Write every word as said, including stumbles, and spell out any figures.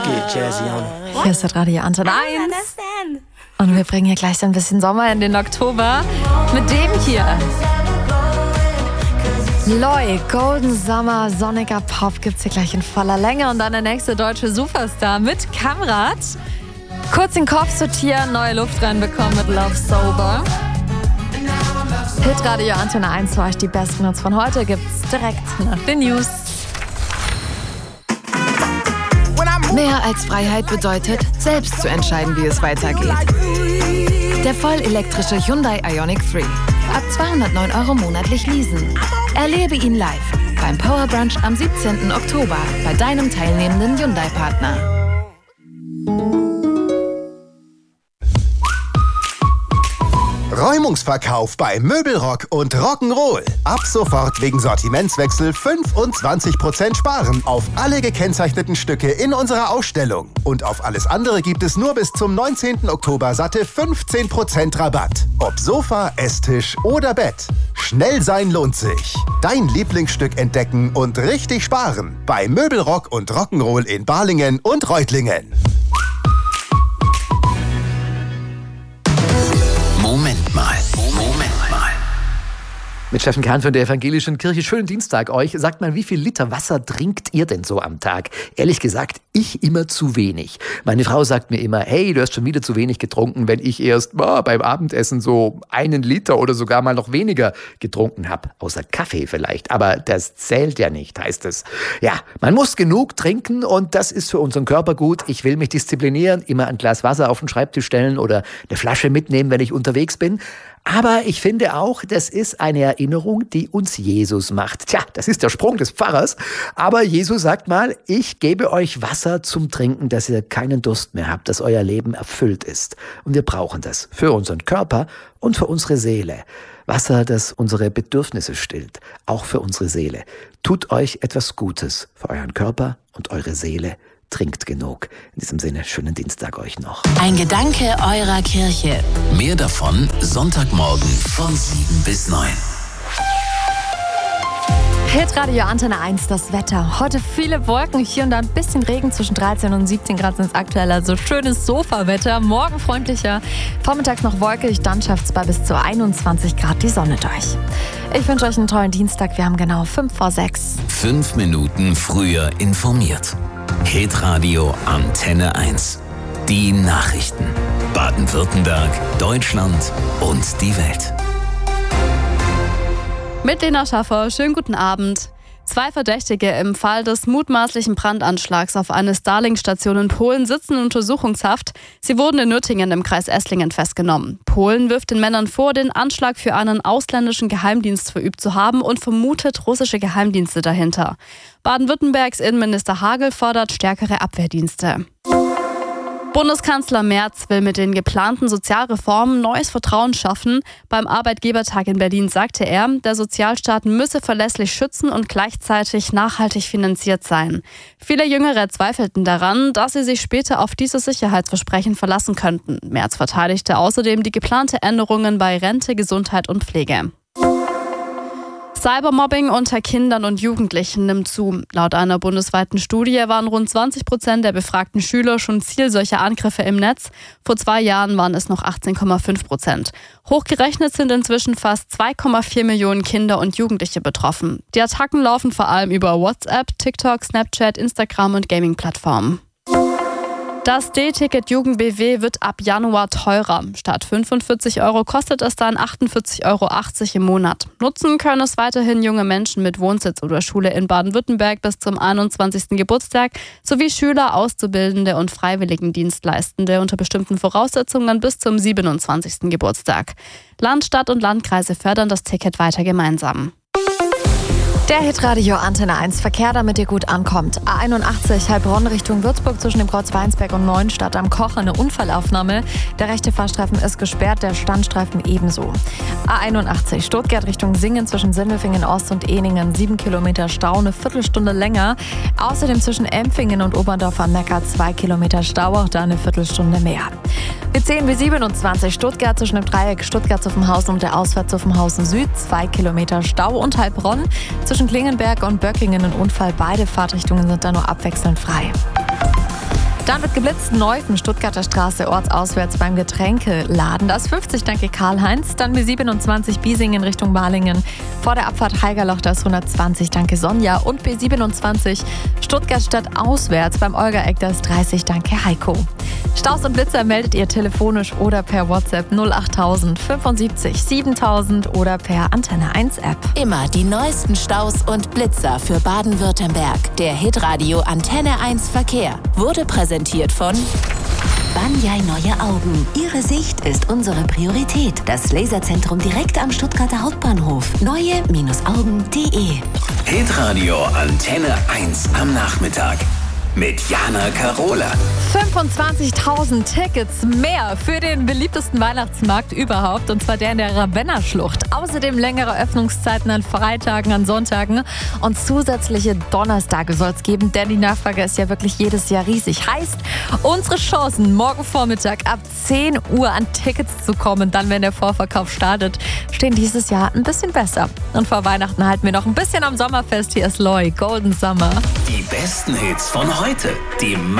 Geht Jazzy on. Hier ist das Radio Antenne eins. Und wir bringen hier gleich ein bisschen Sommer in den Oktober mit dem hier. Loi, Golden Summer, sonniger Pop gibt's hier gleich in voller Länge. Und dann der nächste deutsche Superstar mit Kamrat. Kurz den Kopf sortieren, neue Luft reinbekommen mit Love Sober. Hitradio Antenne eins für euch. Die besten Hits von heute gibt's direkt nach den News. Mehr als Freiheit bedeutet, selbst zu entscheiden, wie es weitergeht. Der vollelektrische Hyundai Ioniq drei. Ab zweihundertneun Euro monatlich leasen. Erlebe ihn live beim Power Brunch am siebzehnten Oktober bei deinem teilnehmenden Hyundai-Partner. Räumungsverkauf bei Möbelrock und Rock'n'Roll. Ab sofort wegen Sortimentswechsel fünfundzwanzig Prozent sparen auf alle gekennzeichneten Stücke in unserer Ausstellung. Und auf alles andere gibt es nur bis zum neunzehnten Oktober satte fünfzehn Prozent Rabatt. Ob Sofa, Esstisch oder Bett. Schnell sein lohnt sich. Dein Lieblingsstück entdecken und richtig sparen. Bei Möbelrock und Rock'n'Roll in Balingen und Reutlingen. Moment mal, Moment mal. Mit Steffen Kahn von der Evangelischen Kirche. Schönen Dienstag euch. Sagt mal, wie viel Liter Wasser trinkt ihr denn so am Tag? Ehrlich gesagt, ich immer zu wenig. Meine Frau sagt mir immer, hey, du hast schon wieder zu wenig getrunken, wenn ich erst oh, beim Abendessen so einen Liter oder sogar mal noch weniger getrunken habe. Außer Kaffee vielleicht, aber das zählt ja nicht, heißt es. Ja, man muss genug trinken und das ist für unseren Körper gut. Ich will mich disziplinieren, immer ein Glas Wasser auf den Schreibtisch stellen oder eine Flasche mitnehmen, wenn ich unterwegs bin. Aber ich finde auch, das ist eine Erinnerung, die uns Jesus macht. Tja, das ist der Sprung des Pfarrers. Aber Jesus sagt mal, ich gebe euch Wasser zum Trinken, dass ihr keinen Durst mehr habt, dass euer Leben erfüllt ist. Und wir brauchen das für unseren Körper und für unsere Seele. Wasser, das unsere Bedürfnisse stillt, auch für unsere Seele. Tut euch etwas Gutes für euren Körper und eure Seele. Trinkt genug. In diesem Sinne, schönen Dienstag euch noch. Ein Gedanke eurer Kirche. Mehr davon Sonntagmorgen von sieben bis neun. Hitradio Antenne eins, das Wetter. Heute viele Wolken, hier und da ein bisschen Regen. Zwischen dreizehn und siebzehn Grad sind es aktuell. Also schönes Sofawetter. Morgen freundlicher. Vormittags noch wolkig, dann schafft es bei bis zu einundzwanzig Grad die Sonne durch. Ich wünsche euch einen tollen Dienstag. Wir haben genau fünf vor sechs. Fünf Minuten früher informiert. Hitradio Antenne eins. Die Nachrichten. Baden-Württemberg, Deutschland und die Welt. Mit Lena Schaffer, schönen guten Abend. Zwei Verdächtige im Fall des mutmaßlichen Brandanschlags auf eine Starlink-Station in Polen sitzen in Untersuchungshaft. Sie wurden in Nürtingen im Kreis Esslingen festgenommen. Polen wirft den Männern vor, den Anschlag für einen ausländischen Geheimdienst verübt zu haben und vermutet russische Geheimdienste dahinter. Baden-Württembergs Innenminister Hagel fordert stärkere Abwehrdienste. Bundeskanzler Merz will mit den geplanten Sozialreformen neues Vertrauen schaffen. Beim Arbeitgebertag in Berlin sagte er, der Sozialstaat müsse verlässlich schützen und gleichzeitig nachhaltig finanziert sein. Viele Jüngere zweifelten daran, dass sie sich später auf dieses Sicherheitsversprechen verlassen könnten. Merz verteidigte außerdem die geplante Änderungen bei Rente, Gesundheit und Pflege. Cybermobbing unter Kindern und Jugendlichen nimmt zu. Laut einer bundesweiten Studie waren rund zwanzig Prozent der befragten Schüler schon Ziel solcher Angriffe im Netz. Vor zwei Jahren waren es noch achtzehn Komma fünf Prozent. Hochgerechnet sind inzwischen fast zwei Komma vier Millionen Kinder und Jugendliche betroffen. Die Attacken laufen vor allem über WhatsApp, TikTok, Snapchat, Instagram und Gaming-Plattformen. Das D-Ticket Jugend-B W wird ab Januar teurer. Statt fünfundvierzig Euro kostet es dann achtundvierzig Euro achtzig im Monat. Nutzen können es weiterhin junge Menschen mit Wohnsitz oder Schule in Baden-Württemberg bis zum einundzwanzigsten Geburtstag sowie Schüler, Auszubildende und Freiwilligendienstleistende unter bestimmten Voraussetzungen bis zum siebenundzwanzigsten Geburtstag. Land, Stadt und Landkreise fördern das Ticket weiter gemeinsam. Der Hitradio Antenne eins Verkehr, damit ihr gut ankommt. A einundachtzig Heilbronn Richtung Würzburg zwischen dem Kreuz Weinsberg und Neuenstadt am Koch eine Unfallaufnahme. Der rechte Fahrstreifen ist gesperrt, der Standstreifen ebenso. A einundachtzig Stuttgart Richtung Singen zwischen Sindelfingen Ost und Ehningen sieben Kilometer Stau, eine Viertelstunde länger. Außerdem zwischen Empfingen und Oberndorf am Neckar zwei Kilometer Stau, auch da eine Viertelstunde mehr. B zehn B siebenundzwanzig Stuttgart zwischen dem Dreieck Stuttgart-Zuffenhausen und der Ausfahrt Zuffenhausen Süd zwei Kilometer Stau und Heilbronn zwischen Klingenberg und Böckingen ein Unfall. Beide Fahrtrichtungen sind da nur abwechselnd frei. Dann wird geblitzt Neufen, Stuttgarter Straße, ortsauswärts beim Getränkeladen. Da ist fünfzig, danke Karl-Heinz. Dann B siebenundzwanzig Biesingen Richtung Balingen. Vor der Abfahrt Haigerloch, da ist hundertzwanzig, danke Sonja. Und B siebenundzwanzig Stuttgart Stadt auswärts beim Olga-Eck, da ist dreißig, danke Heiko. Staus und Blitzer meldet ihr telefonisch oder per WhatsApp null achttausend fünfundsiebzig siebentausend oder per Antenne eins App. Immer die neuesten Staus und Blitzer für Baden-Württemberg. Der Hitradio Antenne eins Verkehr wurde präsentiert von Banyai Neue Augen. Ihre Sicht ist unsere Priorität. Das Laserzentrum direkt am Stuttgarter Hauptbahnhof. neue Augen punkt de. Hitradio Antenne eins am Nachmittag. Mit Jana Karola. fünfundzwanzigtausend Tickets mehr für den beliebtesten Weihnachtsmarkt überhaupt, und zwar der in der Ravenna-Schlucht. Außerdem längere Öffnungszeiten an Freitagen, an Sonntagen und zusätzliche Donnerstage soll es geben, denn die Nachfrage ist ja wirklich jedes Jahr riesig. Heißt, unsere Chancen, morgen Vormittag ab zehn Uhr an Tickets zu kommen, dann wenn der Vorverkauf startet, stehen dieses Jahr ein bisschen besser. Und vor Weihnachten halten wir noch ein bisschen am Sommerfest. Hier ist Loy, Golden Summer. Die besten Hits von heute. Die